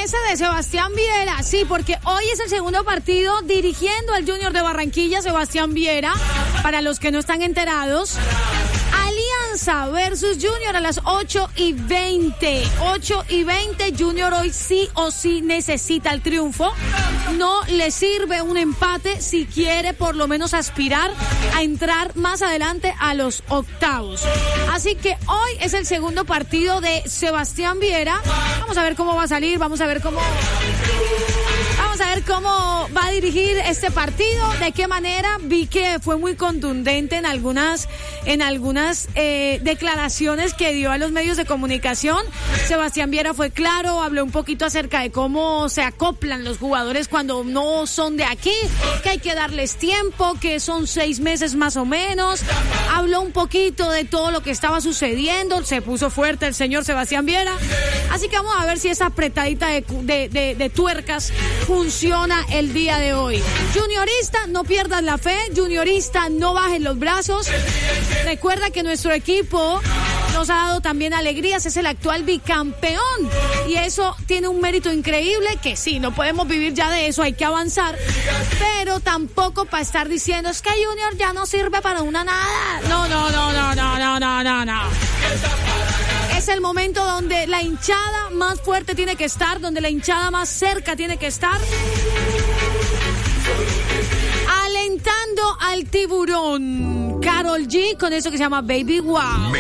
ese de Sebastián Viera, sí, porque hoy es el segundo partido dirigiendo al Junior de Barranquilla, Sebastián Viera, para los que no están enterados. Alianza versus Junior a las 8:20. 8:20, Junior hoy sí o sí necesita el triunfo. No le sirve un empate si quiere por lo menos aspirar a entrar más adelante a los octavos. Así que hoy es el segundo partido de Sebastián Viera. Vamos a ver cómo va a salir, vamos a ver cómo va a dirigir este partido, de qué manera. Vi que fue muy contundente en algunas declaraciones que dio a los medios de comunicación. Sebastián Viera fue claro, habló un poquito acerca de cómo se acoplan los jugadores cuando no son de aquí, que hay que darles tiempo, que son 6 meses más o menos. Habló un poquito de todo lo que estaba sucediendo, se puso fuerte el señor Sebastián Viera. Así que vamos a ver si esa apretadita de tuercas funciona el día de hoy. Juniorista, no pierdas la fe. Juniorista, no bajes los brazos. Recuerda que nuestro equipo nos ha dado también alegrías, es el actual bicampeón y eso tiene un mérito increíble, que sí, no podemos vivir ya de eso, hay que avanzar, pero tampoco para estar diciendo es que Junior ya no sirve para una nada. No. Es el momento donde la hinchada más fuerte tiene que estar, donde la hinchada más cerca tiene que estar, alentando al tiburón. Karol G con eso que se llama Baby Wow.